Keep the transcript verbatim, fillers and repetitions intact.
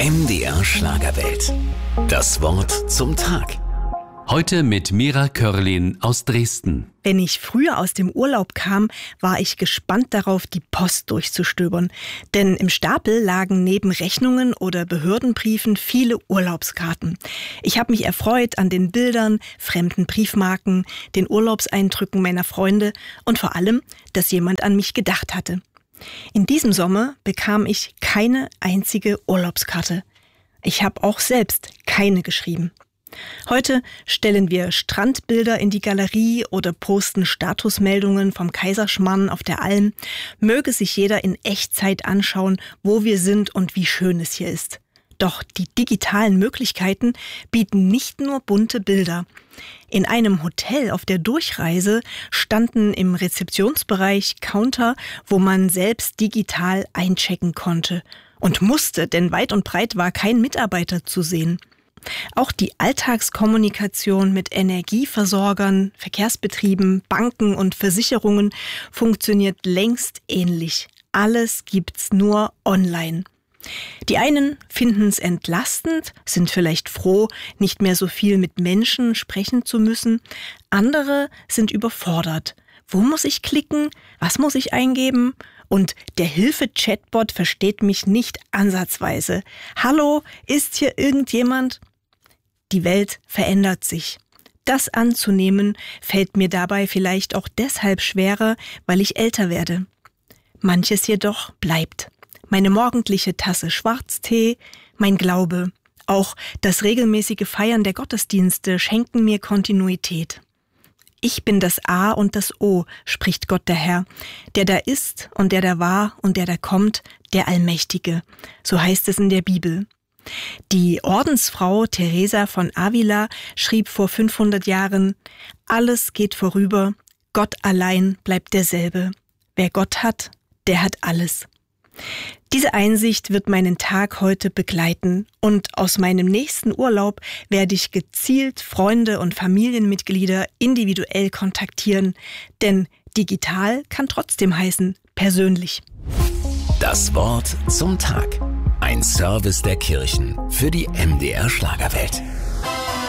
M D R Schlagerwelt. Das Wort zum Tag. Heute mit Mira Körlin aus Dresden. Wenn ich früher aus dem Urlaub kam, war ich gespannt darauf, die Post durchzustöbern. Denn im Stapel lagen neben Rechnungen oder Behördenbriefen viele Urlaubskarten. Ich habe mich erfreut an den Bildern, fremden Briefmarken, den Urlaubseindrücken meiner Freunde und vor allem, dass jemand an mich gedacht hatte. In diesem Sommer bekam ich keine einzige Urlaubskarte. Ich habe auch selbst keine geschrieben. Heute stellen wir Strandbilder in die Galerie oder posten Statusmeldungen vom Kaiserschmarrn auf der Alm. Möge sich jeder in Echtzeit anschauen, wo wir sind und wie schön es hier ist. Doch die digitalen Möglichkeiten bieten nicht nur bunte Bilder. In einem Hotel auf der Durchreise standen im Rezeptionsbereich Counter, wo man selbst digital einchecken konnte und musste, denn weit und breit war kein Mitarbeiter zu sehen. Auch die Alltagskommunikation mit Energieversorgern, Verkehrsbetrieben, Banken und Versicherungen funktioniert längst ähnlich. Alles gibt's nur online. Die einen finden es entlastend, sind vielleicht froh, nicht mehr so viel mit Menschen sprechen zu müssen. Andere sind überfordert. Wo muss ich klicken? Was muss ich eingeben? Und der Hilfe-Chatbot versteht mich nicht ansatzweise. Hallo, ist hier irgendjemand? Die Welt verändert sich. Das anzunehmen, fällt mir dabei vielleicht auch deshalb schwerer, weil ich älter werde. Manches jedoch bleibt. Meine morgendliche Tasse Schwarztee, mein Glaube, auch das regelmäßige Feiern der Gottesdienste schenken mir Kontinuität. Ich bin das A und das O, spricht Gott der Herr, der da ist und der da war und der da kommt, der Allmächtige. So heißt es in der Bibel. Die Ordensfrau Teresa von Avila schrieb vor fünfhundert Jahren: Alles geht vorüber, Gott allein bleibt derselbe. Wer Gott hat, der hat alles. Diese Einsicht wird meinen Tag heute begleiten und aus meinem nächsten Urlaub werde ich gezielt Freunde und Familienmitglieder individuell kontaktieren, denn digital kann trotzdem heißen persönlich. Das Wort zum Tag. Ein Service der Kirchen für die M D R Schlagerwelt.